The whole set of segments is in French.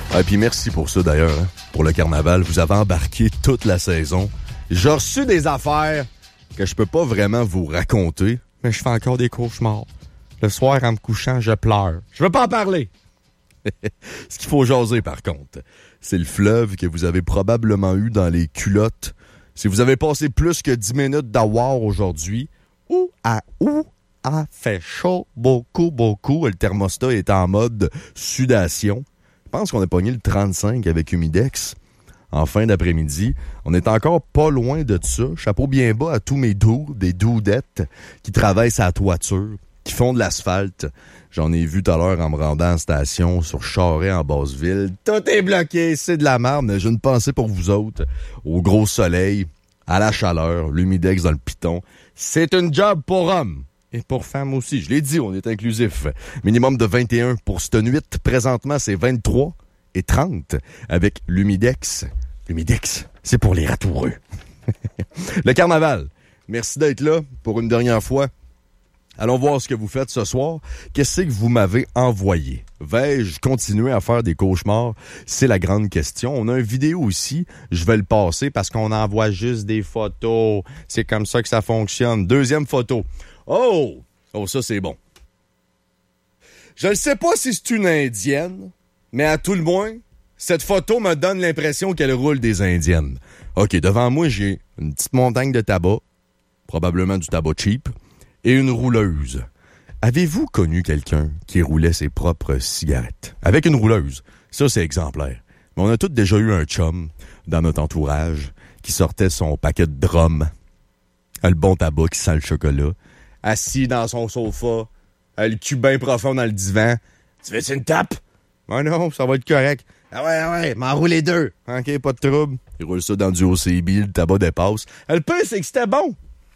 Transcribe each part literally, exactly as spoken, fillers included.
Ah, puis merci pour ça d'ailleurs, hein, pour le carnaval. Vous avez embarqué toute la saison. J'ai reçu des affaires que je peux pas vraiment vous raconter, mais je fais encore des cauchemars. Le soir, en me couchant, je pleure. Je veux pas en parler. Ce qu'il faut jaser, par contre, c'est le fleuve que vous avez probablement eu dans les culottes. Si vous avez passé plus que dix minutes d'avoir aujourd'hui, ou à ou a fait chaud beaucoup, beaucoup. Le thermostat est en mode sudation. Je pense qu'on a pogné le trente-cinq avec Humidex en fin d'après-midi. On est encore pas loin de ça. Chapeau bien bas à tous mes doux, des doudettes qui travaillent sa toiture, qui font de l'asphalte. J'en ai vu tout à l'heure en me rendant en station sur Charest en Basse-Ville. Tout est bloqué, c'est de la merde, mais j'ai une pensée pour vous autres. Au gros soleil, à la chaleur, l'Humidex dans le piton. C'est une job pour hommes. Et pour femmes aussi. Je l'ai dit, on est inclusif. Minimum de vingt et un pour cette nuit. Présentement, c'est vingt-trois et trente avec l'Humidex. L'Humidex, c'est pour les ratoureux. Le carnaval. Merci d'être là pour une dernière fois. Allons voir ce que vous faites ce soir. Qu'est-ce que vous m'avez envoyé? Vais-je continuer à faire des cauchemars? C'est la grande question. On a une vidéo aussi. Je vais le passer parce qu'on envoie juste des photos. C'est comme ça que ça fonctionne. Deuxième photo. Oh! Oh, ça, c'est bon. Je ne sais pas si c'est une Indienne, mais à tout le moins, cette photo me donne l'impression qu'elle roule des Indiennes. OK, devant moi, j'ai une petite montagne de tabac, probablement du tabac cheap, et une rouleuse. Avez-vous connu quelqu'un qui roulait ses propres cigarettes? Avec une rouleuse. Ça, c'est exemplaire. Mais on a tous déjà eu un chum dans notre entourage qui sortait son paquet de drum, le bon tabac qui sent le chocolat, assis dans son sofa, le cul bien profond dans le divan. Tu veux-tu une tape? Ah non, ça va être correct. Ah ouais, ah ouais, m'en roule les deux. OK, pas de trouble. Il roule ça dans du O C B, le tabac dépasse. Le pire, c'est que c'était bon.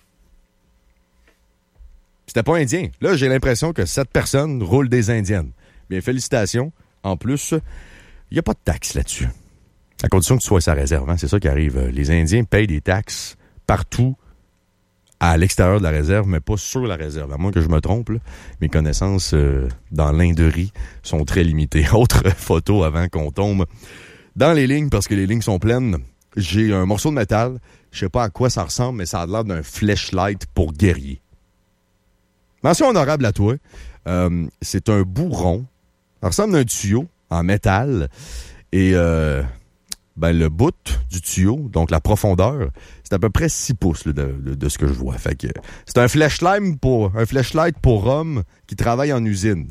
C'était pas indien. Là, j'ai l'impression que cette personne roule des indiennes. Bien, félicitations. En plus, il n'y a pas de taxe là-dessus. À condition que tu sois sa réserve, hein? C'est ça qui arrive. Les Indiens payent des taxes partout à l'extérieur de la réserve, mais pas sur la réserve. À moins que je me trompe, là, mes connaissances euh, dans l'inderie sont très limitées. Autre photo avant qu'on tombe dans les lignes, parce que les lignes sont pleines. J'ai un morceau de métal. Je sais pas à quoi ça ressemble, mais ça a l'air d'un flashlight pour guerrier. Mention honorable à toi. Euh, c'est un bourron. Ça ressemble à un tuyau en métal. Et euh, ben, le bout du tuyau, donc la profondeur, c'est à peu près six pouces là, de, de, de ce que je vois. Fait que c'est un flashlight pour un flashlight pour homme qui travaille en usine.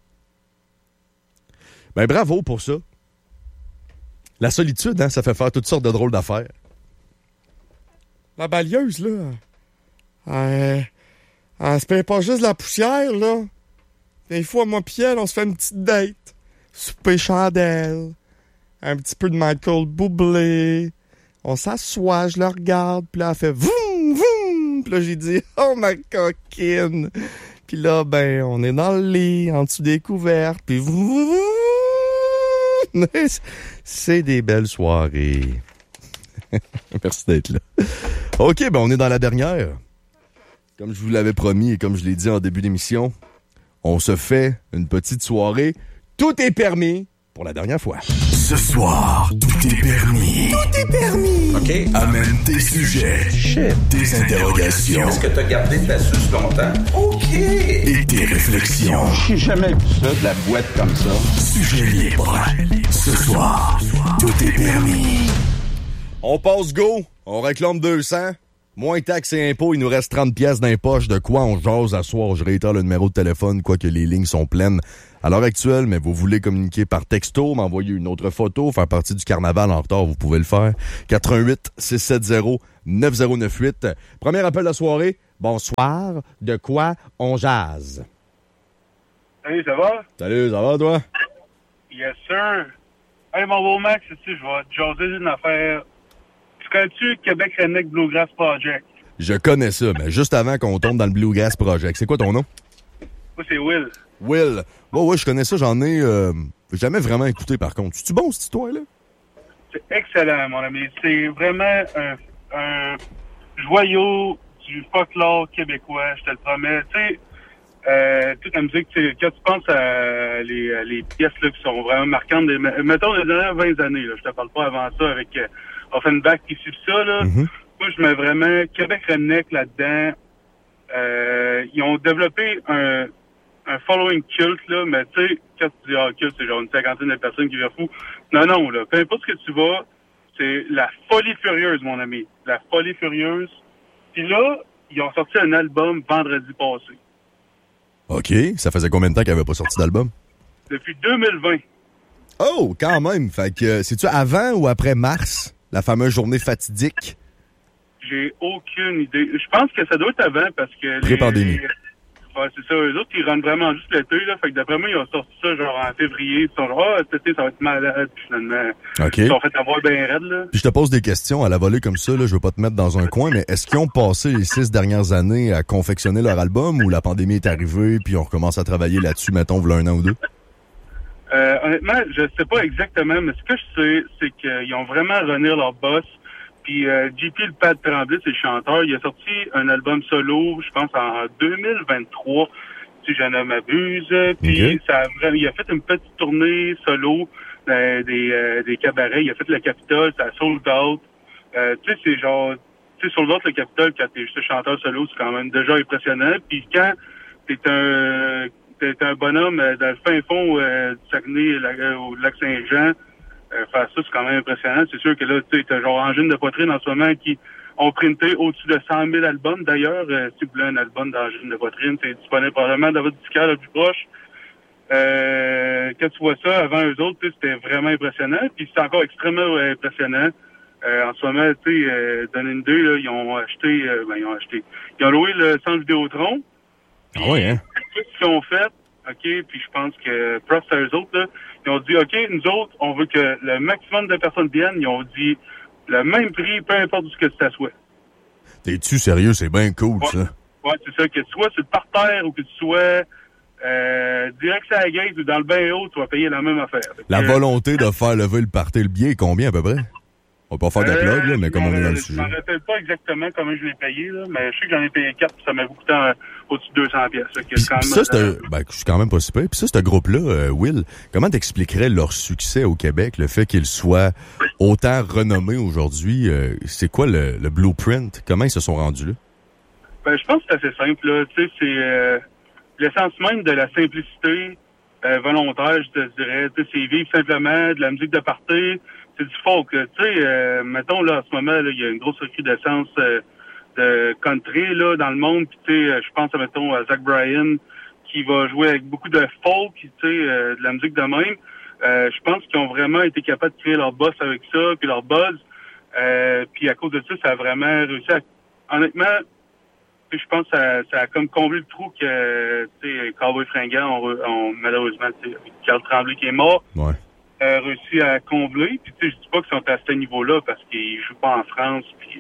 Ben bravo pour ça. La solitude, hein, ça fait faire toutes sortes de drôles d'affaires. La balieuse, là, elle, elle se paye pas juste de la poussière, là. Des fois, moi pis elle, on se fait une petite date. Souper chandelle. Un petit peu de Michael Bublé. On s'assoit, je le regarde, puis là, elle fait voum, voum. Puis là, j'ai dit, oh, ma coquine. Puis là, ben, on est dans le lit, en dessous des couvertes, puis voum, voum. C'est des belles soirées. Merci d'être là. OK, ben, on est dans la dernière. Comme je vous l'avais promis et comme je l'ai dit en début d'émission, on se fait une petite soirée. Tout est permis pour la dernière fois. Ce soir, tout est permis. Tout est permis. OK. Amène tes sujets. Shit. Tes interrogations. Est-ce que t'as gardé ta suce longtemps? OK. Et tes réflexions. J'ai jamais vu ça, de la boîte comme ça. Sujet libre. Ce soir, tout est permis. On passe go. On réclame deux cents. Moins taxes et impôts, il nous reste trente piastres dans les poches. De quoi on jase à soir? Je réitère le numéro de téléphone, quoique les lignes sont pleines à l'heure actuelle, mais vous voulez communiquer par texto, m'envoyer une autre photo, faire partie du carnaval en retard, vous pouvez le faire. quatre un huit, six sept zéro, neuf zéro neuf huit. Premier appel de la soirée. Bonsoir. De quoi on jase? Salut, ça va? Salut, ça va, toi? Yes, sir. Hey, mon beau Max, tu sais, je vais te jaser d'une affaire. Tu connais-tu Québec Redneck Bluegrass Project? Je connais ça, mais juste avant qu'on tombe dans le Bluegrass Project, c'est quoi ton nom? Moi, c'est Will. Will. Ouais, ouais, je connais ça, j'en ai euh, jamais vraiment écouté, par contre. C'est-tu bon, cette histoire-là? C'est excellent, mon ami. C'est vraiment un, un joyau du folklore québécois, je te le promets. Tu sais, Euh, toute la musique, tu sais, quand tu penses à les, à les pièces là, qui sont vraiment marquantes, des, mettons les dernières vingt années, là, je te parle pas avant ça avec euh, Offenbach qui suit ça, là. Mm-hmm. Moi, je mets vraiment Québec Redneck là-dedans. Euh, ils ont développé un, un following culte, là, mais tu sais, quand tu dis ah, culte, c'est genre une cinquantaine de personnes qui viennent fou. Non, non, là, peu importe ce que tu vas, c'est la folie furieuse, mon ami. La folie furieuse. Puis là, ils ont sorti un album vendredi passé. OK. Ça faisait combien de temps qu'il n'y avait pas sorti d'album? Depuis deux mille vingt. Oh, quand même. Fait que, euh, c'est-tu avant ou après mars, la fameuse journée fatidique? J'ai aucune idée. Je pense que ça doit être avant parce que... Pré-pandémie. Les... Ouais, c'est ça. Eux autres, ils rentrent vraiment juste l'été, là. Fait que d'après moi, ils ont sorti ça genre en février. Ils sont genre, ah, cet été, ça va être malade. Puis finalement, OK. ils sont fait avoir bien raide, là. Puis je te pose des questions à la volée comme ça, là. Je veux pas te mettre dans un coin, mais est-ce qu'ils ont passé les six dernières années à confectionner leur album ou la pandémie est arrivée puis on recommence à travailler là-dessus, mettons, v'là un an ou deux? Euh, honnêtement, je sais pas exactement, mais ce que je sais, c'est qu'ils ont vraiment rené leur boss. Puis euh, J P le Pat Tremblay, c'est le chanteur, il a sorti un album solo, je pense en deux mille vingt-trois, si je ne m'abuse. Puis okay. ça a, il a fait une petite tournée solo euh, des, euh, des cabarets. Il a fait le Capitole, ça a sold out. Euh, tu sais, c'est genre, tu sais, sold out le Capitole quand t'es juste chanteur solo, c'est quand même déjà impressionnant. Puis quand t'es un t'es un bonhomme dans le fin fond euh, du Saguenay la, au lac Saint-Jean, Euh, faire ça, c'est quand même impressionnant. C'est sûr que là, tu sais, t'as genre Angine de poitrine en ce moment qui ont printé au-dessus de cent mille albums. D'ailleurs, euh, si vous voulez un album d'Angine de poitrine, c'est disponible probablement dans votre disquaire le plus proche. Euh, quand tu vois ça, avant eux autres, c'était vraiment impressionnant. Puis c'est encore extrêmement euh, impressionnant. Euh, en ce moment, tu sais, euh, Donne deux, là, ils ont acheté, euh, ben, ils ont acheté, ils ont loué le centre Vidéotron. Ah oui, hein? Tout ce qu'ils ont fait, OK, puis je pense que props à eux autres, là, ils ont dit, OK, nous autres, on veut que le maximum de personnes viennent. Ils ont dit le même prix, peu importe ce que tu t'assois. T'es-tu sérieux? C'est bien cool, ouais. ça. Ouais, c'est ça. Que tu sois sur le parterre ou que tu sois euh, direct sur la gate ou dans le bain haut, tu vas payer la même affaire. La que, volonté de faire lever le party, le billet, combien à peu près? On va pas faire de la plug, là, mais comme on est dans le sujet. Je me rappelle pas exactement comment je l'ai payé, là, mais je sais que j'en ai payé quatre, puis ça m'a coûté euh, au-dessus de deux cents pièces. Puis ça, c'est un, ben, je suis quand même pas super. Puis ça, ce groupe-là, euh, Will, comment t'expliquerais leur succès au Québec, le fait qu'ils soient autant renommés aujourd'hui? Euh, c'est quoi le, le blueprint? Comment ils se sont rendus là? Ben, je pense que c'est assez simple, là. Tu sais, c'est euh, l'essence même de la simplicité euh, volontaire, je te dirais. Tu sais, c'est vivre simplement de la musique de party. C'est du folk, tu sais, euh, mettons, là, en ce moment, il y a une grosse recrudescence euh, de country, là, dans le monde, puis tu sais, je pense, mettons, à Zach Bryan, qui va jouer avec beaucoup de folk, tu sais, euh, de la musique de même. Euh, je pense qu'ils ont vraiment été capables de créer leur buzz avec ça, puis leur buzz, euh, puis à cause de ça, ça a vraiment réussi à... Honnêtement, je pense que ça, ça a comme comblé le trou que, tu sais, Cowboy Fringant, on, on, malheureusement, tu sais, avec Carl Tremblay qui est mort, ouais. Euh, réussi à combler. Puis tu sais, je dis pas qu'ils sont à ce niveau-là parce qu'ils jouent pas en France puis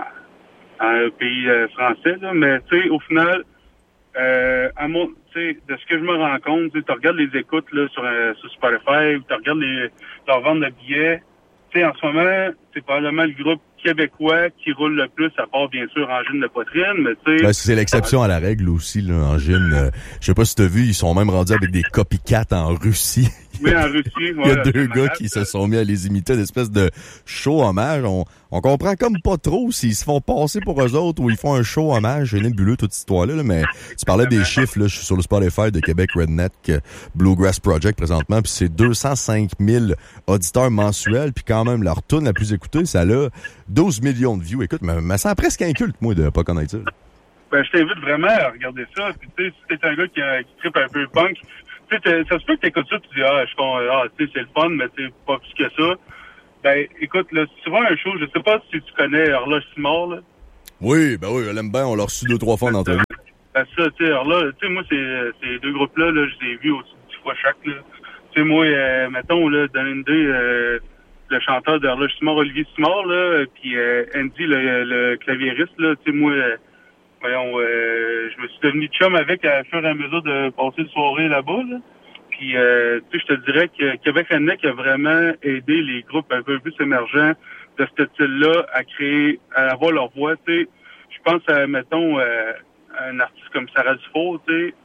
en, en un pays euh, français, là, mais tu sais, au final, euh, à mon, tu sais, de ce que je me rends compte, tu regardes les écoutes là sur, euh, sur Spotify, ou tu regardes les leur vente de billets. Tu sais, en ce moment, c'est probablement le groupe québécois qui roule le plus, à part bien sûr Angine de poitrine, mais tu sais... Ben, c'est l'exception à la règle aussi, là, Angine. Euh, je sais pas si t'as vu, ils sont même rendus avec des copycats en Russie. Oui, en Russie. Il y a ouais, deux gars malade, qui se sont mis à les imiter, une espèce de show hommage. On, on comprend comme pas trop s'ils se font passer pour eux autres ou ils font un show hommage. J'ai nébuleux toute cette histoire-là, là, mais tu parlais des chiffres, là, je suis sur le Spotify de Québec Redneck Bluegrass Project présentement, puis c'est deux cent cinq mille auditeurs mensuels, puis quand même, leur tune la plus écoutée, ça a douze millions de views. Écoute, mais, mais ça a presque un culte, moi, de pas connaître ça. Ben, je t'invite vraiment à regarder ça. Puis, tu sais, si t'es un gars qui, qui trippe un peu punk, tu sais, ça se peut que t'écoutes ça, tu dis, ah, je ah, tu sais, c'est le fun, mais c'est pas plus que ça. Ben, écoute, là, si tu vois un show, je sais pas si tu connais Horloge Simard, là. Oui, ben oui, on l'aime bien, on l'a reçu deux, trois fois en entrevue. Ben, ça, tu sais, alors là, tu sais, moi, c'est, ces deux groupes-là, là, je les ai vus au-dessus de dix fois chaque, là. Tu sais, moi, euh, mettons, là, dans une idée, euh, le chanteur d'Horloge Simard, Olivier Simard, là, puis euh, Andy, le, le claviériste, là, tu sais, moi, euh, voyons, euh, je me suis devenu chum avec à fur et à mesure de passer une soirée là-bas, là. Puis, euh, tu sais, je te dirais que Québec Redneck a vraiment aidé les groupes un peu plus émergents de ce style-là à créer, à avoir leur voix, tu sais. Je pense à, mettons, euh, un artiste comme Sarah Dufault, tu sais.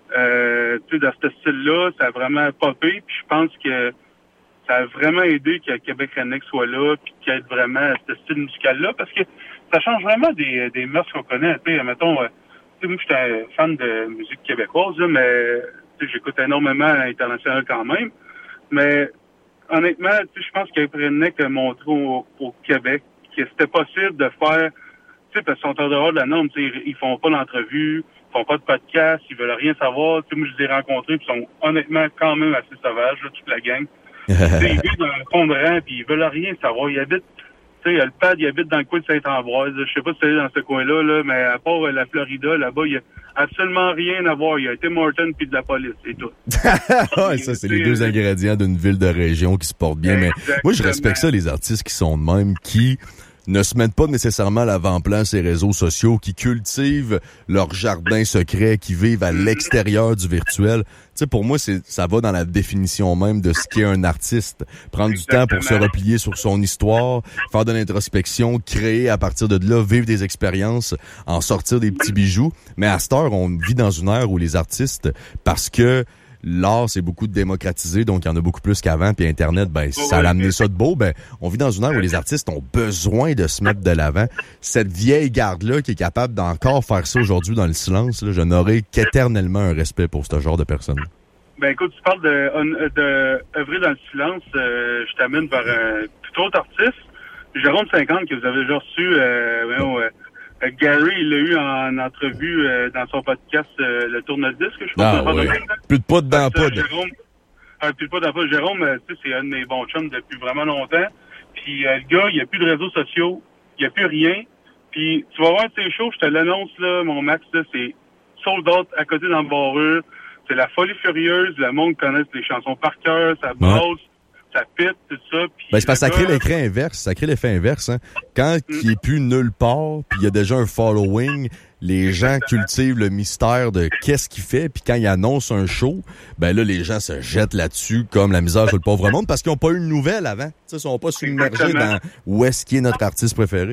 Euh, tu sais, dans ce style-là, ça a vraiment popé. Puis je pense que ça a vraiment aidé que Québec Redneck soit là, puis qu'il y ait vraiment ce style musical-là, parce que ça change vraiment des, des mœurs qu'on connaît. Tu sais, mettons, euh, tu sais, moi, j'étais un fan de musique québécoise, là, mais tu sais, j'écoute énormément à l'international quand même. Mais honnêtement, tu sais, je pense que Québec Redneck a montré au, au Québec que c'était possible de faire, tu sais, parce qu'ils sont en dehors de la norme, tu sais, ils font pas d'entrevue, ils font pas de podcast, ils veulent rien savoir. Tu sais, moi, je les ai rencontrés, puis ils sont honnêtement quand même assez sauvages, là, toute la gang. Ils vivent dans le fond de rang, puis ils veulent rien savoir. Ils habitent, tu sais, le pad, il habite dans le coin de Saint-Ambroise. Je sais pas si c'est dans ce coin-là, là, mais à part euh, la Florida, là-bas, il y a absolument rien à voir. Il y a Tim Hortons puis de la police, c'est tout. Ouais, ça, c'est les deux ingrédients d'une ville de région qui se portent bien. Exactement. Mais moi, je respecte ça, les artistes qui sont de même, qui ne se mettent pas nécessairement à l'avant-plan ces réseaux sociaux, qui cultivent leur jardin secret, qui vivent à l'extérieur du virtuel. Tu sais, pour moi, c'est ça va dans la définition même de ce qu'est un artiste. Prendre Exactement. Du temps pour se replier sur son histoire, faire de l'introspection, créer à partir de là, vivre des expériences, en sortir des petits bijoux. Mais à cette heure, on vit dans une ère où les artistes, parce que l'art, c'est beaucoup démocratisé, donc il y en a beaucoup plus qu'avant, puis Internet, ben ça a amené ça de beau. Ben, on vit dans une ère où les artistes ont besoin de se mettre de l'avant. Cette vieille garde-là qui est capable d'encore faire ça aujourd'hui dans le silence, là, je n'aurai qu'éternellement un respect pour ce genre de personnes. Ben écoute, tu parles de, de œuvrer dans le silence, euh, je t'amène vers un tout autre artiste, Jérôme cinquante, que vous avez déjà reçu, euh, ouais, ouais. Euh, Gary, il l'a eu en entrevue euh, dans son podcast euh, Le Tourne-Disque, je pense. Ah, ouais. Plus de pas dedans, pas de... Jérôme, euh, plus de pas dedans, Jérôme, euh, tu sais, c'est un de mes bons chums depuis vraiment longtemps. Puis euh, le gars, il n'y a plus de réseaux sociaux, il n'y a plus rien. Puis tu vas voir ces shows, je te l'annonce, là, mon Max, là, c'est sold out à côté dans le barreux. C'est la folie furieuse, le monde connaît les chansons par cœur, ça brosse. Ouais. Ça pète, tout ça. Pis ben, c'est parce que ça crée l'écran inverse. Ça crée l'effet inverse. Hein. Quand mm. il est plus nulle part, puis il y a déjà un following, les gens cultivent le mystère de qu'est-ce qu'il fait. Puis quand il annonce un show, ben là, les gens se jettent là-dessus comme la misère sur le pauvre monde parce qu'ils n'ont pas eu une nouvelle avant. T'sais, ils sont pas submergés Exactement. Dans où est-ce qui est notre artiste préféré.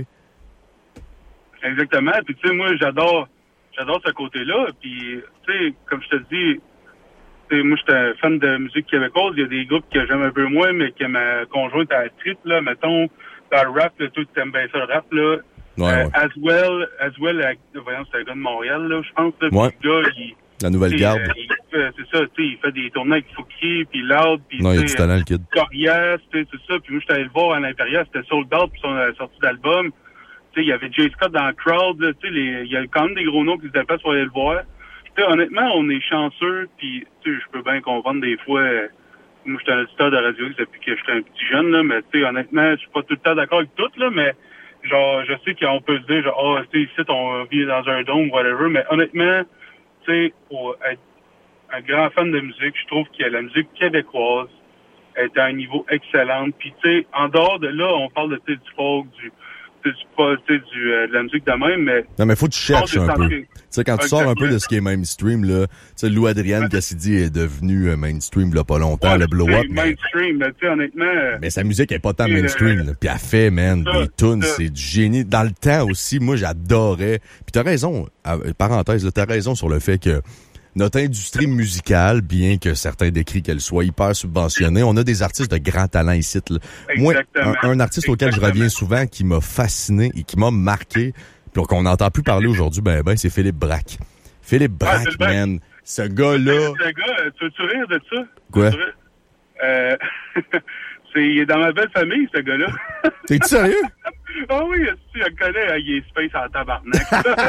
Exactement. Puis tu sais, moi, j'adore j'adore ce côté-là. Puis tu sais, comme je te dis... T'sais, moi, j'étais un fan de musique québécoise. Il y a des groupes que j'aime un peu moins, mais que ma conjointe a trip, là. Mettons, dans le rap, là, toi, tu aimes bien ça, le rap, là. Ouais, euh, ouais. Aswell, Aswell, euh, voyons, c'est un gars de Montréal, là, je pense, là. Ouais. Puis le gars, il... La nouvelle garde. Euh, il fait, c'est ça, tu sais, il fait des tournées avec Fouquier, puis Loud, puis non, il y a du talent, le kid. Corias, tu sais, c'est ça. Puis moi, j'étais allé le voir à l'Impérial, c'était sold out, puis son euh, sortie d'album. Tu sais, il y avait Jay Scott dans le crowd, là, tu sais, il y a quand même des gros noms qui se déplacent pour aller le voir. T'sais, honnêtement, on est chanceux, puis je peux bien comprendre des fois. Euh, moi, j'étais un auditeur de radio depuis que j'étais un petit jeune, là, mais tu sais, honnêtement, je suis pas tout le temps d'accord avec tout, là, mais genre, je sais qu'on peut se dire, genre, ah, oh, tu sais, ici, on vit dans un dôme, whatever, mais honnêtement, tu sais, pour être un grand fan de musique, je trouve que la musique québécoise est à un niveau excellent. Puis, tu sais, en dehors de là, on parle de, tu sais, du folk, du... du pas, tu sais, du, euh, de la musique de même, mais... Non, mais faut que tu cherches un peu. Tu sais, quand tu sors un peu de ce qui est mainstream, là, tu sais, Lou Adrienne Cassidy est devenu devenu il y a pas longtemps, ouais, le blow-up. C'est mainstream, mais tu sais, honnêtement... Mais sa musique est pas tant mainstream, là. Puis elle fait, man, ça, des tunes, ça. C'est du génie. Dans le temps aussi, moi, j'adorais... Puis t'as raison, parenthèse, là, t'as raison sur le fait que notre industrie musicale, bien que certains décrivent qu'elle soit hyper subventionnée, on a des artistes de grand talent ici. Là. Moi, un, un artiste auquel Exactement. Je reviens souvent, qui m'a fasciné et qui m'a marqué, puis qu'on n'entend plus parler aujourd'hui, ben ben, c'est Philippe Braque. Philippe Braque, ah, man, ce gars-là... Ce gars, tu veux-tu rire de ça? Quoi? Euh, c'est, il est dans ma belle famille, ce gars-là. T'es-tu sérieux? Ah oui, tu le connais, il est space en tabarnak.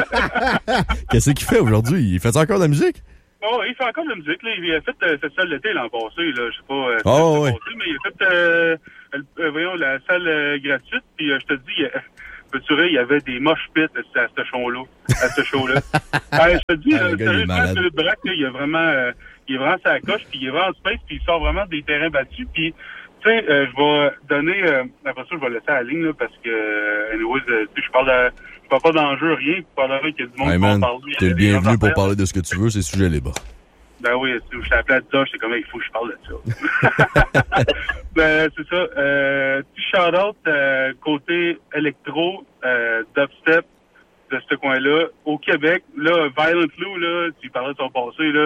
Qu'est-ce qu'il fait aujourd'hui? Il fait encore de la musique? Oh, il fait encore de la musique, là. Il a fait euh, cette salle d'été l'an passé, là. Je sais pas. Euh, oh, oui. Passé, mais il a fait, euh, euh, voyons, la salle euh, gratuite. Puis euh, je te dis, euh, peux-tu rire, il y avait des mosh pits à ce show-là. À ce show-là. euh, je te dis, ah, euh, sérieusement, Philippe Braque, là, il a vraiment, euh, il est vraiment sa coche, puis il est vraiment en space, puis il sort vraiment des terrains battus. Puis, tu sais, euh, je vais donner, euh, après ça, je vais laisser à la ligne, là, parce que, euh, anyways, euh, tu sais, je parle de, je parle pas d'enjeu, rien, je parlerai qu'il y a du monde hey qui man, va parler. T'es le bienvenu pour parler de ce que tu veux, c'est sujet libre. Ben oui, je t'ai appelé à ça, j'étais comme, il faut que je parle de ça. ben, c'est ça, euh, petit shout-out, euh, côté électro, euh, dubstep, de ce coin-là, au Québec, là, Violent Lou, là, tu parlais de son passé, là,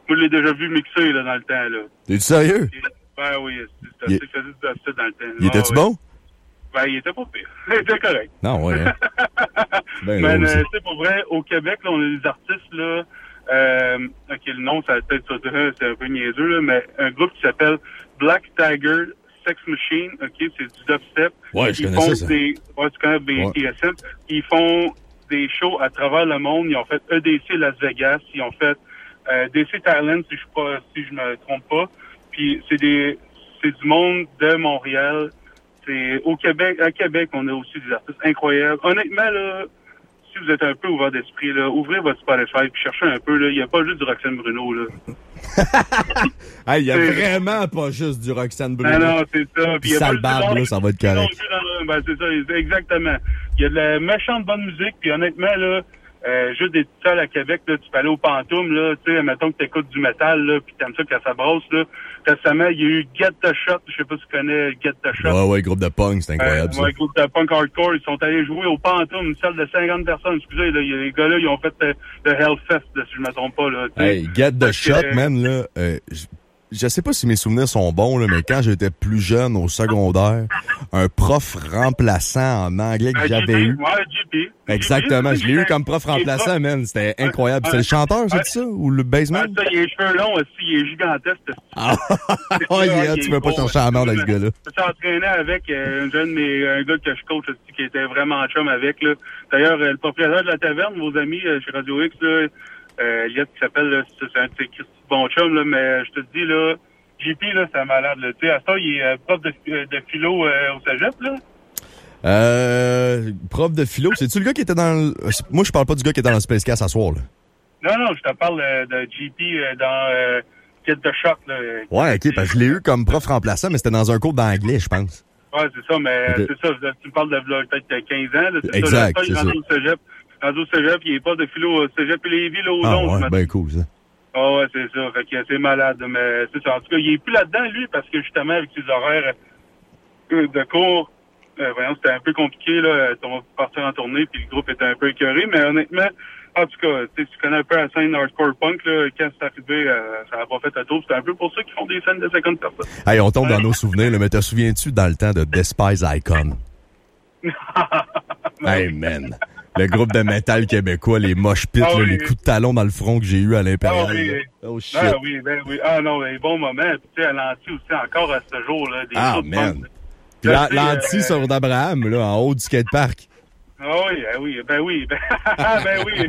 Moi, je l'ai déjà vu mixer, là, dans le temps, là. T'es-tu sérieux? Et, ben oui, c'était Il... assez facile de faire ça dans le temps. Il était-tu ah, bon? Oui. Ben, il était pas pire. Il était correct. Non, ouais. Hein? Ben, Mais, là, euh, tu sais, pour vrai, au Québec, là, on a des artistes, là, euh, ok, le nom, ça va peut-être sauter, c'est un peu niaiseux, là, mais un groupe qui s'appelle Black Tiger Sex Machine, ok, c'est du dubstep. Ouais, je Ils connais font ça, ça. Des, ouais, tu connais B T S M. Ouais. Ils font des shows à travers le monde. Ils ont fait E D C Las Vegas. Ils ont fait euh, D C Thailand, si je pas, si je me trompe pas. Puis c'est des, c'est du monde de Montréal. C'est au Québec, à Québec, on a aussi des artistes incroyables. Honnêtement, là, si vous êtes un peu ouvert d'esprit, là, ouvrez votre Spotify puis cherchez un peu, là. Il n'y a pas juste du Roxane Bruno, là. Il hey, n'y a vraiment pas juste du Roxane Bruno. Non, non, c'est ça. Puis sale barbe, là, ça va être correct. Ben, c'est ça, exactement. Il y a de la méchante bonne musique, puis honnêtement, là, euh, juste des petites salles à Québec, là, tu peux aller au Pantoum, là, tu sais, mettons que t'écoutes du métal, là, puis t'aimes ça quand ça brosse, là. Récemment, il y a eu Get the Shot, je sais pas si tu connais Get the Shot. Ouais, ouais, groupe de punk, c'est incroyable, euh, ouais, ça. groupe de punk hardcore, ils sont allés jouer au Pantoum, une salle de cinquante personnes, excusez, là, les gars-là, ils ont fait euh, le Hellfest, là, si je me trompe pas, là. T'sais. Hey, Get the Parce Shot, que, man, là, euh, je sais pas si mes souvenirs sont bons, là, mais quand j'étais plus jeune, au secondaire, un prof remplaçant en anglais que j'avais eu. Ouais, J P. Exactement, je l'ai eu comme prof remplaçant, man. C'était incroyable. C'est le chanteur, c'est ça? Ou le bassman? Ah, ça, il a les cheveux longs aussi, il est gigantesque. Ah, oh yeah, tu veux pas chercher la merde avec ce gars-là. Je s'entraînais avec euh, un jeune, mais un gars que je coach aussi, qui était vraiment chum avec, là. D'ailleurs, euh, le propriétaire de la taverne, vos amis euh, chez Radio X, là, euh, Liette, qui s'appelle, là, c'est un de ses bon chum, là, mais je te dis, là, J P, là, c'est un malade, là. Tu sais, à ça, il est euh, prof de, de philo euh, au cégep, là. Euh, prof de philo, c'est-tu le gars qui était dans le... Moi, je parle pas du gars qui était dans le Space Cast à soir, là. Non, non, je te parle euh, de J P euh, dans euh, Get the Shot, là. Ouais, ok, parce que je l'ai eu comme prof remplaçant, mais c'était dans un cours d'anglais, je pense. Ouais, c'est ça, mais okay. c'est ça, tu me parles de là, peut-être quinze ans, là. C'est exact, ça, c'est ça. Rendu au cégep, rendu au cégep, il est pas de philo au cégep et Lévis, là, au ah, long. ouais, ben cool, ça. Ah oh, ouais, c'est ça. Fait que c'est malade, mais c'est ça. En tout cas, il est plus là-dedans, lui, parce que justement, avec ses horaires de cours, euh, voyons, c'était un peu compliqué, là. On va partir en tournée, puis le groupe était un peu écœuré, mais honnêtement, en tout cas, tu connais un peu la scène hardcore punk, là, quand c'est arrivé, euh, ça n'a pas fait un tour. C'était un peu pour ça qu'ils font des scènes de cinquante personnes. Hey, on tombe dans nos souvenirs, là, mais te souviens-tu dans le temps de Despise Icon? Hey, man. Le groupe de métal québécois, les mosh pits, ah, là, oui. Les coups de talon dans le front que j'ai eu à l'Impérial. Ah oui, oh shit. Ah oui, ben oui. Ah non, les bons moments. Tu sais, à l'anti aussi, encore à ce jour-là. Des ah, man. Puis l'anti euh, sur d'Abraham, là, en haut du skatepark. Ah oui, ben oui, ben oui. Ben, ben oui.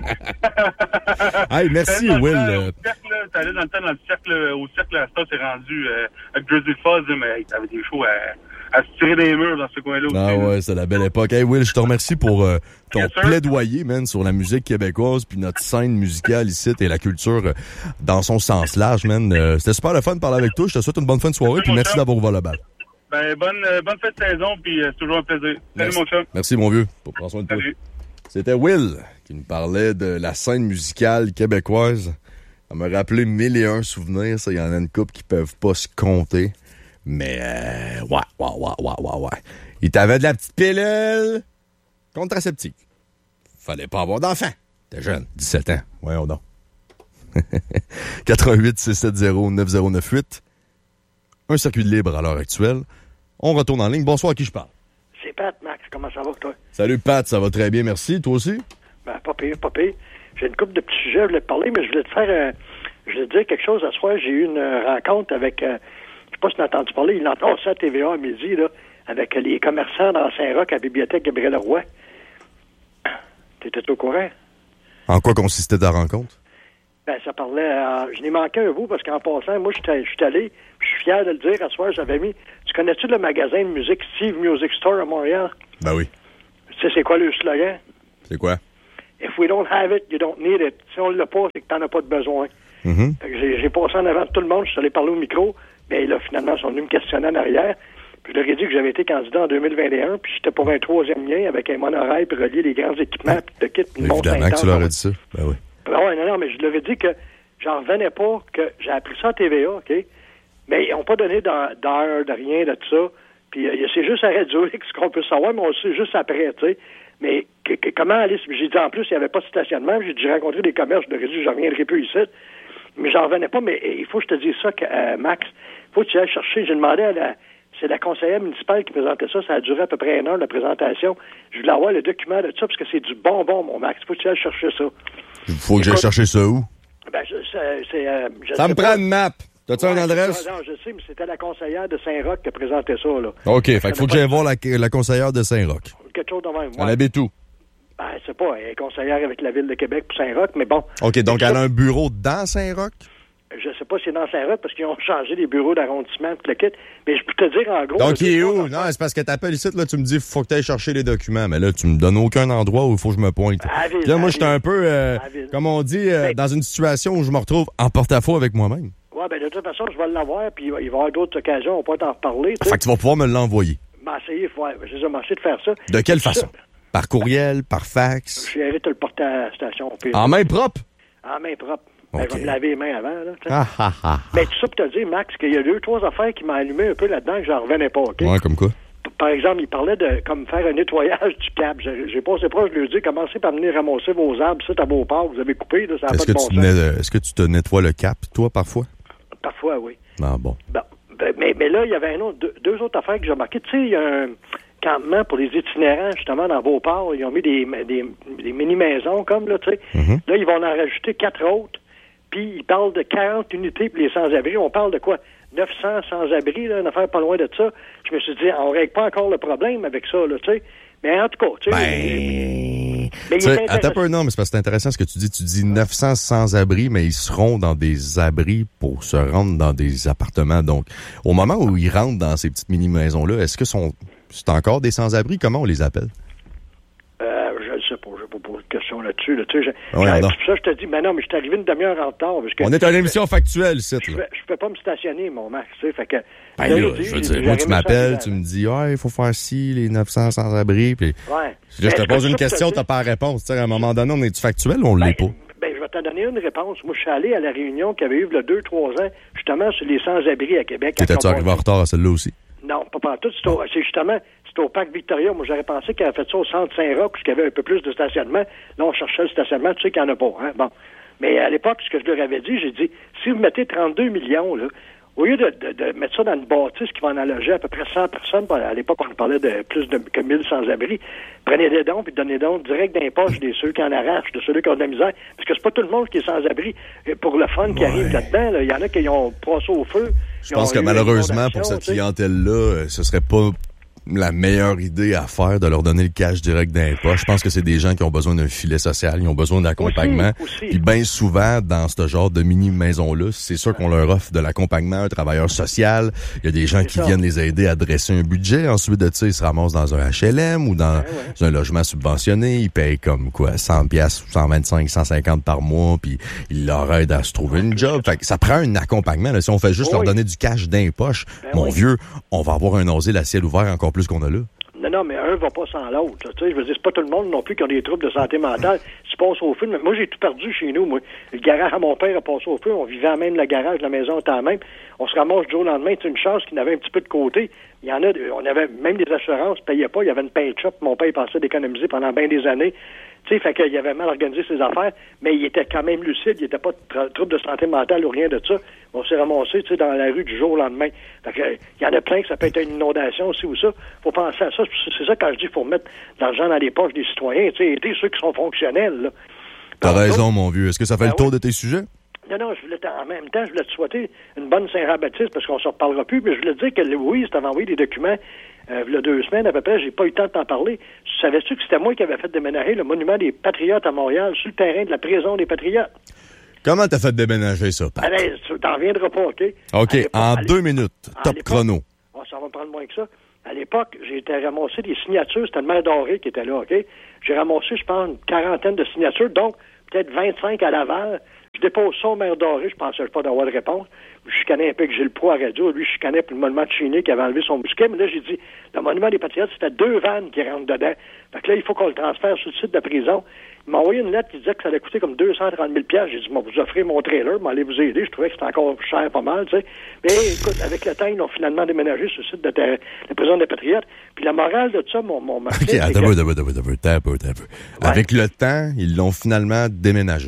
Hey, merci, Will. Tu allais dans le temps dans le cercle, au cercle à ça, c'est rendu euh, avec Grizzly Fuzz, mais t'avais des shows à, à se tirer des murs dans ce coin-là aussi. Ah ouais, c'est la belle époque. Hey, Will, je te remercie pour euh, ton yes, plaidoyer, man, sur la musique québécoise, puis notre scène musicale ici et la culture euh, dans son sens large, man. Euh, c'était super le fun de parler avec toi. Je te souhaite une bonne fin de soirée, puis merci d'avoir ouvert le bal. Ben, bonne, euh, bonne fête de saison, puis euh, c'est toujours un plaisir. Salut, merci. mon chum. Merci, mon vieux. Pour prendre soin de toi. Salut. C'était Will qui nous parlait de la scène musicale québécoise. Ça m'a rappelé mille et un souvenirs. Ça, il y en a une couple qui peuvent pas se compter. Mais, euh, ouais, ouais, ouais, ouais, ouais, ouais. Il t'avait de la petite pilule contraceptive. Fallait pas avoir d'enfant. T'es jeune, dix-sept ans. Voyons donc. quatre un huit six sept zéro neuf zéro neuf huit. Un circuit libre à l'heure actuelle. On retourne en ligne. Bonsoir, à qui je parle? C'est Pat, Max. Comment ça va, toi? Salut, Pat. Ça va très bien, merci. Toi aussi? Ben, pas pire, pas pire. J'ai une couple de petits sujets, je voulais te parler, mais je voulais te faire... Euh, je voulais te dire quelque chose. Ce soir, j'ai eu une euh, rencontre avec... Euh, je sais pas si tu as entendu parler. Il entend ça à T V A à midi, là, avec euh, les commerçants dans Saint-Roch à la bibliothèque Gabriel-Leroy. T'étais au courant? En quoi consistait ta rencontre? Ben, ça parlait... Euh, je n'ai manqué un bout parce qu'en passant, moi, je suis allé... Je suis fier de le dire. À ce soir, j'avais mis... Tu connais-tu le magasin de musique Steve Music Store à Montréal? Ben oui. Tu sais, c'est quoi le slogan? C'est quoi? If we don't have it, you don't need it. Si on l'a pas, c'est que t'en as pas de besoin. Mm-hmm. Fait que j'ai, j'ai passé en avant de tout le monde. Je suis allé parler au micro. Ben là, finalement, ils sont venus me questionner en arrière. Puis je leur ai dit que j'avais été candidat en deux mille vingt et un. Puis j'étais pour un troisième lien avec un monorail pour relier les grands équipements. Puis de kit. Évidemment que tu leur as dit ça. Ben oui. Ben ouais, non, non, mais je leur ai dit que j'en revenais pas, que j'ai appris ça à T V A, OK? Mais ils n'ont pas donné d'heure, de rien, de tout ça. Puis euh, c'est juste à Radio X qu'on peut savoir, mais on le sait juste après, tu sais. Mais que, que, comment aller... J'ai dit, en plus, il n'y avait pas de stationnement. J'ai dit, j'ai rencontré des commerces, je leur ai dit, je ne reviendrai plus ici. Mais j'en revenais pas, mais il faut que je te dise ça, que, euh, Max. Il faut que tu ailles chercher. J'ai demandé à la... C'est la conseillère municipale qui présentait ça. Ça a duré à peu près une heure, la présentation. Je voulais avoir le document de ça, parce que c'est du bonbon, mon Max. Il faut que tu ailles chercher ça. Il faut que j'aille chercher ça où? Ben, je, c'est, c'est, euh, je ça me prend pas. une map. T'as-tu ouais, une adresse? Ça, non, je sais, mais c'était la conseillère de Saint-Roch qui présentait ça, là. OK, fait qu'il faut que j'aille voir la, la conseillère de Saint-Roch. Quelque chose de même. Ouais. Elle habite où? Ben, c'est pas, elle est conseillère avec la Ville de Québec pour Saint-Roch, mais bon. OK, donc elle a un bureau dans Saint-Roch? Je sais pas si c'est dans Saint-Roch, parce qu'ils ont changé les bureaux d'arrondissement, tout le kit. Mais je peux te dire, en gros... Donc, il est où? Non, c'est parce que t'appelles ici, là, tu me dis, faut que t'ailles chercher les documents. Mais là, tu me donnes aucun endroit où il faut que je me pointe. À ville, là, moi, à j'étais un peu, euh, ville. comme on dit, euh, Mais... dans une situation où je me retrouve en porte-à-faux avec moi-même. Oui, ben de toute façon, je vais l'avoir, puis il va y avoir d'autres occasions, on peut t'en reparler. Fait que tu vas pouvoir me l'envoyer. M'essayer, ouais, j'ai commencé de faire ça. De quelle ça, façon? Par courriel, par fax? Je vais aller te le porter à la station. Puis, en main propre? En main propre. Okay. Ben, je vais me laver les mains avant. Là, ah, ah, ah. Mais tout ça pour te dire, Max, qu'il y a deux, trois affaires qui m'ont allumé un peu là-dedans que j'en revenais pas. OK? Ouais, comme quoi? Par exemple, il parlait de comme faire un nettoyage du cap. J'ai, j'ai passé proche, je lui ai dit, commencez par venir ramasser vos arbres, ça, à Beauport, vous avez coupé, là, ça n'a Est-ce pas que, de bon tu sens. tenais, est-ce que tu te nettoies le cap, toi, parfois? Parfois, oui. Ah, bon. Bon. Ben, mais, mais là, il y avait un autre, deux, deux autres affaires que j'ai remarquées. Tu sais, il y a un campement pour les itinérants, justement, dans Beauport. Ils ont mis des, des, des mini-maisons, comme, là, tu sais. Mm-hmm. Là, ils vont en rajouter quatre autres. Puis, ils parlent de quarante unités pour les sans-abri. On parle de quoi? neuf cents sans-abri, là, une affaire pas loin de ça. Je me suis dit, on règle pas encore le problème avec ça, là, tu sais. Mais en tout cas, tu sais... Ben... Mais il est attends un peu, non, mais c'est parce que c'est intéressant ce que tu dis. Tu dis neuf cents sans-abri, mais ils seront dans des abris pour se rendre dans des appartements. Donc, au moment où ils rentrent dans ces petites mini-maisons-là, est-ce que sont, c'est encore des sans-abri? Comment on les appelle? Euh, je ne sais pas, je n'ai pas posé de question là-dessus. Là, tu sais, je, ouais, c'est pour ça que je te dis, mais non, mais je suis arrivé une demi-heure en retard. Parce que on est à l'émission factuelle, ici. Je ne peux pas me stationner, mon Max, tu sais, fait que... Ben là, je veux dire, moi, tu m'appelles, tu me dis, ah, il faut faire ci, les neuf cents sans-abri, puis ouais. Là, je te pose une question, tu n'as pas la réponse. Tu sais, à un moment donné, on est-tu factuel ou on ne l'est pas? Ben, je vais t'en donner une réponse. Moi, je suis allé à la réunion qu'il y avait eu il y a deux, trois ans, justement, sur les sans-abri à Québec. T'étais-tu arrivé en retard à celle-là aussi? Non, pas partout. C'est, au, c'est justement, c'est au Parc Victoria. Moi, j'aurais pensé qu'il avait fait ça au centre Saint-Roch, parce qu'il y avait un peu plus de stationnement. Là, on cherchait le stationnement, tu sais qu'il n'y en a pas, hein. Bon. Mais à l'époque, ce que je leur avais dit, j'ai dit, si vous mettez trente-deux millions, là, au lieu de, de, de mettre ça dans une bâtisse qui va en alloger à peu près cent personnes, à l'époque, on parlait de plus de, que mille sans-abri, prenez des dons puis donnez des dons direct dans les poches des ceux qui en arrachent, de ceux qui ont de la misère. Parce que c'est pas tout le monde qui est sans-abri. Pour le fun qui ouais. arrive là-dedans, là, il y en a qui ont passé au feu. Je pense que malheureusement, pour cette clientèle-là, ce serait pas la meilleure idée à faire de leur donner le cash direct dans les poches. Je pense que c'est des gens qui ont besoin d'un filet social, ils ont besoin d'accompagnement. Puis bien souvent, dans ce genre de mini-maison-là, c'est sûr qu'on leur offre de l'accompagnement, un travailleur social. Il y a des gens c'est qui ça. viennent les aider à dresser un budget. Ensuite de ça, ils se ramassent dans un H L M ou dans ouais, ouais. un logement subventionné. Ils payent comme quoi, cent piastres, cent vingt-cinq, cent cinquante par mois, puis ils leur aident à se trouver une job. Fait que ça prend un accompagnement. Là. Si on fait juste oui. leur donner du cash dans les poches, ben mon oui. vieux, on va avoir un asile à ciel ouvert encore plus qu'on a là. Non, non, mais un va pas sans l'autre. Tu sais, je veux dire, c'est pas tout le monde non plus qui a des troubles de santé mentale. Tu passes au feu. Moi, j'ai tout perdu chez nous, moi. Le garage à mon père a passé au feu. On vivait à même le garage, la maison était à même. On se ramasse du jour au lendemain. C'est une chance qu'il avait un petit peu de côté. Il y en a, on avait même des assurances, payait pas. Il y avait une paint shop. Mon père pensait d'économiser pendant bien des années. Tu sais, fait qu'il avait mal organisé ses affaires, mais il était quand même lucide. Il était pas de trouble de santé mentale ou rien de ça. On s'est ramassé, tu sais, dans la rue du jour au lendemain. Fait que, il y en a plein que ça peut être une inondation aussi ou ça. Faut penser à ça. C'est ça quand je dis qu'il faut mettre de l'argent dans les poches des citoyens, tu sais, aider ceux qui sont fonctionnels, là. T'as Alors, raison, mon vieux. Est-ce que ça fait ben le tour oui. de tes sujets? Non, non, je voulais en même temps, je voulais te souhaiter une bonne Saint-Jean-Baptiste parce qu'on ne se reparlera plus, mais je voulais te dire que Louise t'avait envoyé des documents euh, il y a deux semaines à peu près, j'ai pas eu le temps de t'en parler. Savais-tu que c'était moi qui avais fait déménager le monument des Patriotes à Montréal sur le terrain de la prison des Patriotes? Comment t'as fait déménager ça, Pat? Allez, tu t'en reviendras pas, OK? OK, en deux minutes, top chrono. Oh, ça va me prendre moins que ça. À l'époque, j'ai été ramasser des signatures, c'était le maire Doré qui était là, OK? J'ai ramassé, je pense, une quarantaine de signatures, donc peut-être vingt-cinq à Laval. Je dépose ça au maire Doré, je pensais pas d'avoir de réponse. Je chicanais un peu que j'ai le poids à radio. Lui, je chicanais pour le monument de Chigny qui avait enlevé son bousquet. Mais là, j'ai dit, le monument des Patriotes, c'était deux vannes qui rentrent dedans. Fait que là, il faut qu'on le transfère sur le site de la prison. Il m'a envoyé une lettre qui disait que ça allait coûter comme deux cent trente mille dollars. J'ai dit, moi, vous offrez mon trailer, m'allez vous aider. Je trouvais que c'était encore cher, pas mal, tu sais. Mais écoute, avec le temps, ils ont finalement déménagé sur le site de la, la prison des Patriotes. Puis la morale de ça, mon, mon marché, OK, attends un peu, attends un peu, attends un peu, attends un peu. Avec le temps, ils l'ont finalement déménagé. Ouais.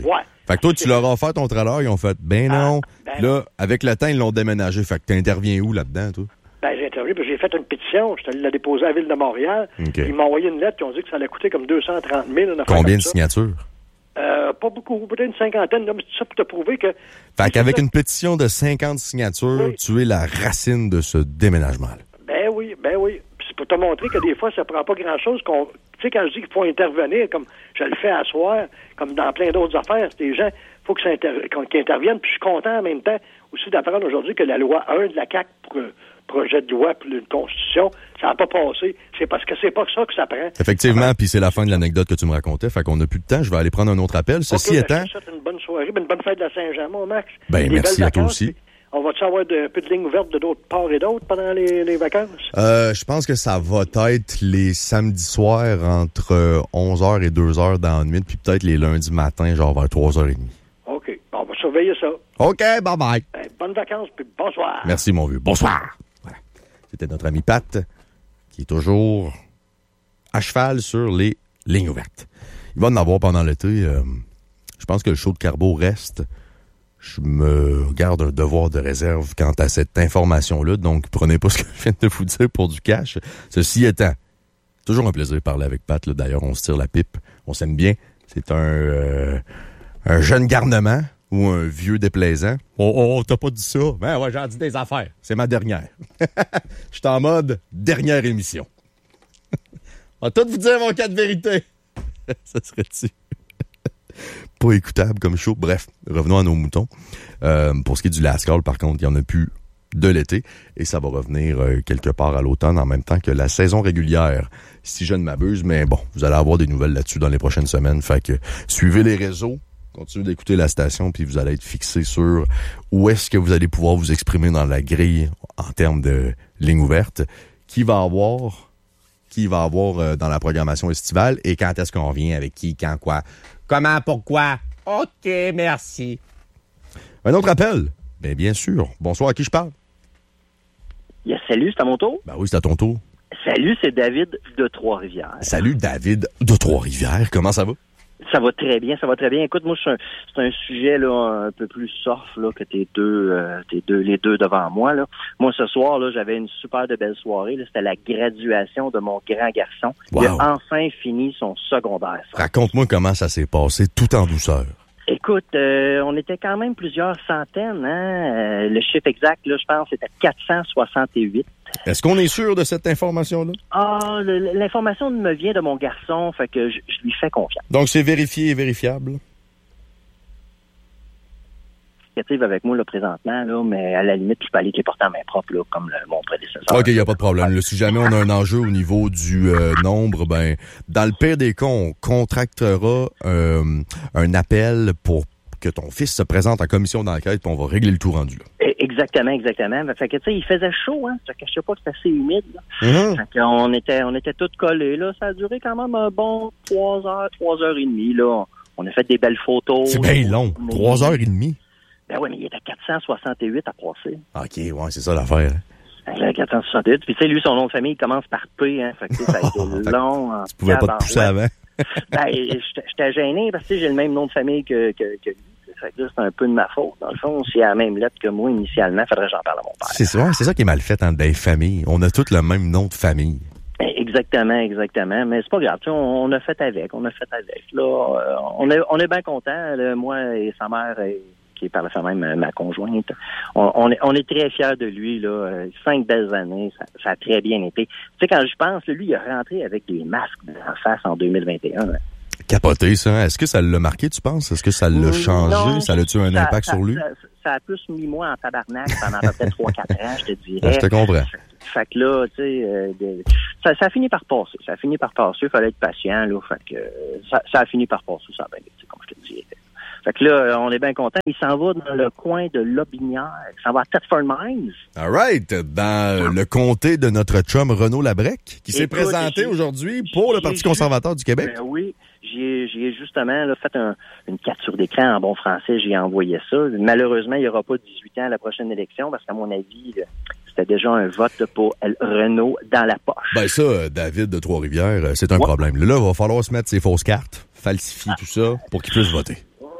Fait que toi, tu leur as offert ton trailer, ils ont fait, ben non. Ah, ben là, avec le temps, ils l'ont déménagé. Fait que t'interviens où là-dedans, toi? Ben, j'ai interviewé, puis j'ai fait une pétition. J'étais allé la déposer à la Ville de Montréal. Okay. Ils m'ont envoyé une lettre, ils ont dit que ça allait coûter comme deux cent trente mille. Combien de signatures? Euh, pas beaucoup, peut-être une cinquantaine. Là, mais c'est ça pour te prouver que... Fait qu'avec une pétition de cinquante signatures, oui. tu es la racine de ce déménagement-là. Ben oui, ben oui. Puis c'est pour te montrer que des fois, ça prend pas grand-chose. qu'on Tu sais, quand je dis qu'il faut intervenir, comme je le fais à soir, comme dans plein d'autres affaires, c'est des gens, il faut que ça inter... qu'ils interviennent. Puis je suis content en même temps aussi d'apprendre aujourd'hui que la loi un de la C A Q pour... projet de loi pour une constitution, ça n'a pas passé. C'est parce que c'est pas ça que ça prend. Effectivement, puis c'est la fin de l'anecdote que tu me racontais, fait qu'on n'a plus de temps. Je vais aller prendre un autre appel. Ceci okay, étant... Ben, je te souhaite une bonne soirée, une bonne fête de la Saint-Jean, mon Max. Ben, merci à toi aussi. On va-tu avoir de, un peu de lignes ouvertes de d'autres parts et d'autres pendant les, les vacances? Euh, je pense que ça va être les samedis soirs entre onze heures et deux heures dans la nuit, puis peut-être les lundis matins, genre vers trois heures trente. OK. Bon, on va surveiller ça. OK, bye-bye. Ben, bonnes vacances, puis bonsoir. Merci, mon vieux. Bonsoir. Voilà. C'était notre ami Pat, qui est toujours à cheval sur les lignes ouvertes. Il va en avoir pendant l'été. Euh, je pense que le show de Carbo reste. Je me garde un devoir de réserve quant à cette information-là, donc prenez pas ce que je viens de vous dire pour du cash. Ceci étant, toujours un plaisir de parler avec Pat. Là. D'ailleurs, on se tire la pipe, on s'aime bien. C'est un, euh, un jeune garnement ou un vieux déplaisant. Oh, oh, t'as pas dit ça? Ben ouais, j'en dis des affaires. C'est ma dernière. Je suis en mode dernière émission. On va tout vous dire mon cas de vérité. Ça serait-tu? Pas écoutable comme show. Bref, revenons à nos moutons. Euh, pour ce qui est du Last Call, par contre, il n'y en a plus de l'été et ça va revenir euh, quelque part à l'automne en même temps que la saison régulière, si je ne m'abuse. Mais bon, vous allez avoir des nouvelles là-dessus dans les prochaines semaines. Fait que suivez les réseaux, continuez d'écouter la station puis vous allez être fixé sur où est-ce que vous allez pouvoir vous exprimer dans la grille en termes de ligne ouverte. Qui va avoir, qui va avoir euh, dans la programmation estivale et quand est-ce qu'on vient avec qui, quand, quoi. Comment, pourquoi? OK, merci. Un autre appel? Bien, bien sûr. Bonsoir, à qui je parle? Yes, salut, c'est à mon tour? Ben oui, c'est à ton tour. Salut, c'est David de Trois-Rivières. Salut, David de Trois-Rivières. Comment ça va? Ça va très bien, ça va très bien. Écoute, moi, c'est un, c'est un sujet là un peu plus soft là que tes deux, euh, tes deux, les deux devant moi là. Moi, ce soir là, j'avais une super de belle soirée. Là. C'était la graduation de mon grand garçon. Wow. Il a enfin fini son secondaire. Ça. Raconte-moi comment ça s'est passé, tout en douceur. Écoute, euh, on était quand même plusieurs centaines. Hein? Euh, le chiffre exact, là, je pense, c'était quatre cent soixante-huit. Est-ce qu'on est sûr de cette information-là? Ah, l'information me vient de mon garçon, fait que je, je lui fais confiance. Donc, c'est vérifié et vérifiable? Avec moi là, présentement, là, mais à la limite, je peux aller te les porter en main propre, là, comme le, mon prédécesseur. OK, il n'y a pas de problème. Là, si jamais on a un enjeu au niveau du euh, nombre, ben, dans le pire des cas, on contractera euh, un appel pour que ton fils se présente en commission d'enquête, puis on va régler le tout rendu là. Exactement, exactement. Fait que tu sais, il faisait chaud, hein. Ça cachait pas que c'était assez humide. Là. Mm-hmm. Fait qu'on était, on était tous collés là. Ça a duré quand même un bon trois heures, trois heures et demie là. On a fait des belles photos. C'est bien long, mais... trois heures et demie. Ben oui, mais il était quatre cent soixante-huit à passer. OK, ouais, c'est ça l'affaire. Hein. quatre cent soixante-huit. Puis tu sais, lui, son nom de famille commence par P, hein. Fait que ça a été long. Tu pouvais pas te pousser avant? Ben, j'étais gêné parce que j'ai le même nom de famille que, que, que lui. Fait que là, c'est un peu de ma faute. Dans le fond, s'il a la même lettre que moi initialement, il faudrait que j'en parle à mon père. C'est ça, c'est ça qui est mal fait entre des familles. On a tous le même nom de famille. Exactement, exactement. Mais c'est pas grave. On, on a fait avec. On a fait avec. Là, on est, on est bien contents. Là, moi et sa mère, et, qui est par la fait même ma conjointe, on, on, est, on est très fiers de lui. Là. Cinq belles années. Ça, ça a très bien été. Tu sais, quand je pense, là, lui, il est rentré avec des masques en face en deux mille vingt et un. Hein. Capoté, ça. Est-ce que ça l'a marqué, tu penses? Est-ce que ça l'a changé? Non, ça a-tu un ça, impact ça, sur lui? Ça, ça a plus mis moi en tabarnak pendant à peu près trois quatre ans, je te dirais. Ben, je te comprends. Fait, fait que là, tu sais, euh, ça, ça a fini par passer. Ça a fini par passer. Il fallait être patient, là. Fait que euh, ça, ça a fini par passer, ça a bien été, comme je te disais. Fait que là, on est bien content. Il s'en va dans le coin de Lobinière. Il s'en va à Thetford Mines. All right. Dans le comté de notre chum Renaud Labrec, qui s'est Écoute, présenté aujourd'hui pour le Parti conservateur du Québec. Ben oui. J'ai, j'ai justement là, fait un, une capture d'écran en bon français. J'ai envoyé ça. Malheureusement, il n'y aura pas dix-huit ans à la prochaine élection parce qu'à mon avis, là, c'était déjà un vote pour Renaud dans la poche. Ben ça, David de Trois-Rivières, c'est un ouais. problème. Là, il va falloir se mettre ses fausses cartes, falsifier ah. tout ça pour qu'il puisse voter.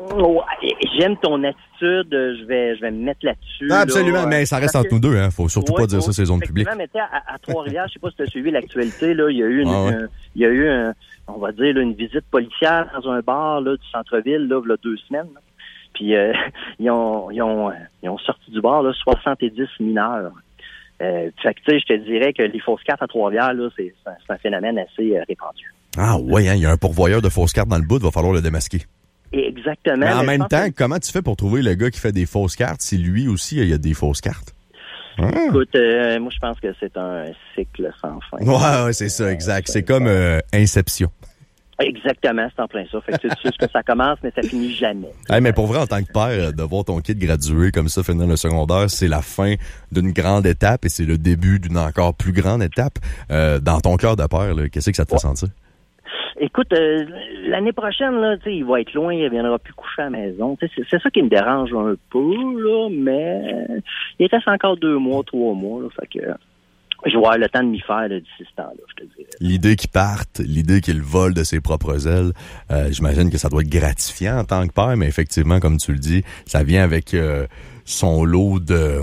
Ouais, j'aime ton attitude, je vais, je vais me mettre là-dessus. Ah, absolument, là, mais ça reste entre nous deux, hein. Faut surtout ouais, pas dire ça, c'est zone publique. Mais à, à Trois-Rivières, je sais pas si tu as suivi l'actualité, là, il y a eu une, ah, ouais. un, il y a eu un, on va dire, là, une visite policière dans un bar, là, du centre-ville, là, il y a deux semaines, là. Puis, euh, ils ont, ils ont, ils ont sorti du bar, là, soixante-dix mineurs. Euh, fait que, tu sais, je te dirais que les fausses cartes à Trois-Rivières, là, c'est, c'est, un, c'est un phénomène assez euh, répandu. Ah, ouais, hein, il y a un pourvoyeur de fausses cartes dans le bout, il va falloir le démasquer. Exactement. Mais en mais même temps, que... comment tu fais pour trouver le gars qui fait des fausses cartes si lui aussi, il y a des fausses cartes? Hum. Écoute, euh, moi, je pense que c'est un cycle sans fin. Ouais, ouais, c'est ça, exact. C'est comme euh, Inception. Exactement, c'est en plein ça. Fait que tu sais que ça commence, mais ça finit jamais. Hey, mais pour vrai, en tant que père, de voir ton kid graduer comme ça, finir le secondaire, c'est la fin d'une grande étape et c'est le début d'une encore plus grande étape. Euh, dans ton cœur de père, là, qu'est-ce que ça te fait ouais. sentir? Écoute, euh, l'année prochaine, là, tu sais, il va être loin, il viendra plus coucher à la maison. C'est, c'est ça qui me dérange un peu, là, mais il reste encore deux mois, trois mois, là, fait que je vais avoir le temps de m'y faire là, d'ici ce temps-là, je te dirais. L'idée qu'il parte, l'idée qu'il vole de ses propres ailes, euh, j'imagine que ça doit être gratifiant en tant que père, mais effectivement, comme tu le dis, ça vient avec euh, son lot de...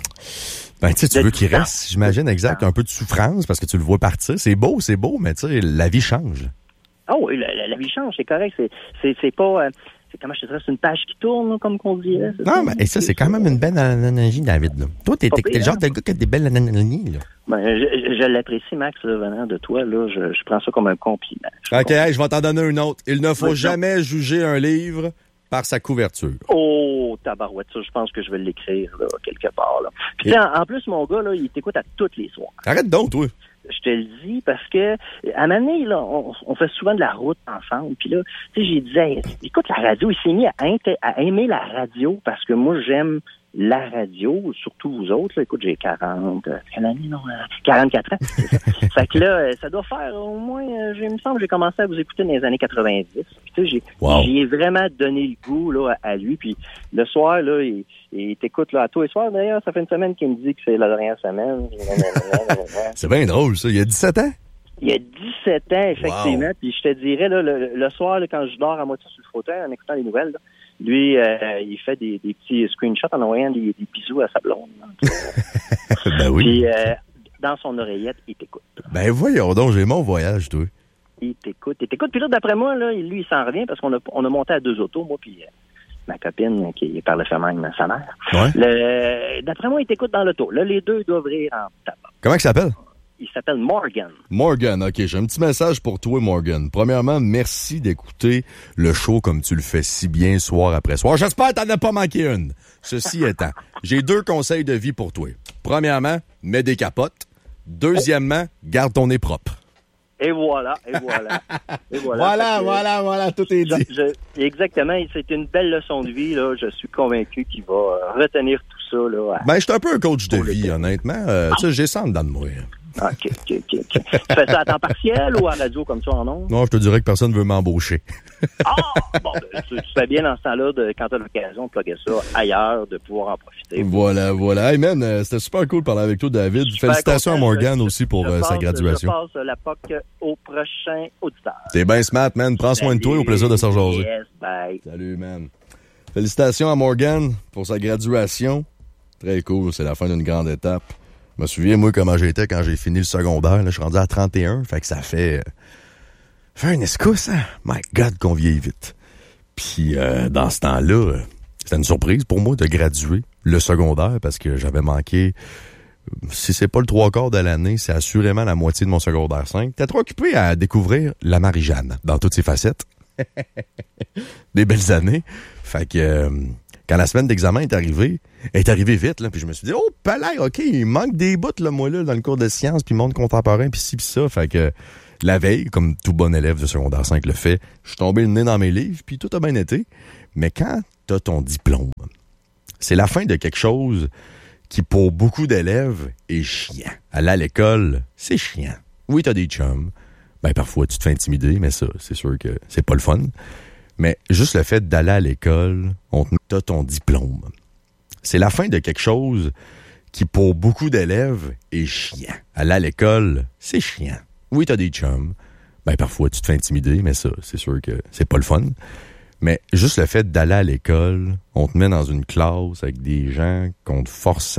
Ben, tu sais, tu veux qu'il reste, j'imagine, exact, un peu de souffrance parce que tu le vois partir. C'est beau, c'est beau, mais tu sais, la vie change. Ah oui, la, la, la vie change, c'est correct. C'est, c'est, c'est pas... Euh, c'est, comment je te dirais, c'est une page qui tourne, là, comme qu'on dit. Là, non, mais et ça, c'est quand même une belle analogie, David. Là. Toi, t'es, t'es, t'es le genre de gars qui a des belles analogies. Là. Ben, je, je l'apprécie, Max, là, venant de toi. Là, je, je prends ça comme un compliment. Je OK, hey, je vais t'en donner une autre. Il ne faut oui, jamais non. juger un livre par sa couverture. Oh, tabarouette, ça, je pense que je vais l'écrire, là, quelque part, là. Puis, et... en, en plus, mon gars, là, il t'écoute à tous les soirs. Arrête donc, toi. Je te le dis parce que à un moment donné, là, on, on fait souvent de la route ensemble. Puis là, tu sais, j'ai dit, hey, écoute la radio. Il s'est mis à, inter- à aimer la radio parce que moi, j'aime la radio, surtout vous autres. Là. Écoute, j'ai quarante, quelle année, non? quarante-quatre ans. C'est ça. Fait que là, ça doit faire au moins, il me semble, que j'ai commencé à vous écouter dans les années quatre-vingt-dix. Puis tu sais, j'ai, wow. j'ai vraiment donné le goût là, à lui. Puis le soir, là, il, il t'écoute là, à tous les soirs. D'ailleurs, ça fait une semaine qu'il me dit que c'est la dernière semaine. C'est bien drôle, ça. Il y a dix-sept ans? Il y a dix-sept ans, effectivement. Wow. Puis je te dirais, là, le, le soir, là, quand je dors à moitié sur le fauteuil en écoutant les nouvelles, là, lui, euh, il fait des, des petits screenshots en envoyant des, des bisous à sa blonde. Ben oui. Puis, euh, dans son oreillette, il t'écoute. Ben voyons donc, j'ai mon voyage, toi. Il t'écoute, il t'écoute. Puis là, d'après moi, là, lui, il s'en revient parce qu'on a, on a monté à deux autos, moi, puis euh, ma copine, qui est par le fait même sa mère. Ouais. Le, d'après moi, il t'écoute dans l'auto. Là, les deux doivent rire en tabac. Comment il s'appelle? Il s'appelle Morgan. Morgan, OK. J'ai un petit message pour toi, Morgan. Premièrement, merci d'écouter le show comme tu le fais si bien soir après soir. J'espère que t'en as pas manqué une. Ceci étant, j'ai deux conseils de vie pour toi. Premièrement, mets des capotes. Deuxièmement, garde ton nez propre. Et voilà, et voilà. Et voilà, voilà, que, voilà, voilà, tout est dit. Je, je, exactement, c'est une belle leçon de vie, là. Je suis convaincu qu'il va retenir tout ça, là. À... Ben, je suis un peu un coach de vie, honnêtement. Euh, ah. Tu sais, j'ai ça en dedans de moi. OK, OK, OK. Tu fais ça à temps partiel ou à radio comme ça en ondes? Non, je te dirais que personne ne veut m'embaucher. Ah! Bon, ben, tu, tu fais bien dans ce temps-là, de, quand tu as l'occasion de plugger ça ailleurs, de pouvoir en profiter. Voilà, voilà. Hey man, euh, c'était super cool de parler avec toi, David. Super Félicitations content, à Morgan je, aussi pour je euh, passe, sa graduation. Je passe la P O C au prochain auditeur. T'es bien smart, man. Prends soin Salut. de toi. Au plaisir de se rejaser. Yes, bye. Salut, man. Félicitations à Morgan pour sa graduation. Très cool. C'est la fin d'une grande étape. Je me souviens, moi, comment j'étais quand j'ai fini le secondaire. Là, je suis rendu à trente et un. Fait que ça fait... Euh, fait un escousse, hein? My God, qu'on vieillit vite. Puis, euh, dans ce temps-là, euh, c'était une surprise pour moi de graduer le secondaire parce que j'avais manqué... Si c'est pas le trois quarts de l'année, c'est assurément la moitié de mon secondaire cinq. T'es trop occupé à découvrir la Marie-Jeanne dans toutes ses facettes. Des belles années. Fait que... Euh, quand la semaine d'examen est arrivée, elle est arrivée vite, là, puis je me suis dit, oh, palais, OK, il manque des bouts, là, moi, là, dans le cours de sciences, puis monde contemporain, puis ci, puis ça. Fait que la veille, comme tout bon élève de secondaire cinq le fait, je suis tombé le nez dans mes livres, puis tout a bien été. Mais quand t'as ton diplôme, c'est la fin de quelque chose qui, pour beaucoup d'élèves, est chiant. Aller à l'école, c'est chiant. Oui, t'as des chums. Ben, parfois, tu te fais intimider, mais ça, c'est sûr que c'est pas le fun. Mais juste le fait d'aller à l'école, on te ton diplôme. C'est la fin de quelque chose qui, pour beaucoup d'élèves, est chiant. Aller à l'école, c'est chiant. Oui, t'as des chums. Ben, parfois, tu te fais intimider, mais ça, c'est sûr que c'est pas le fun. Mais juste le fait d'aller à l'école, on te met dans une classe avec des gens qu'on te force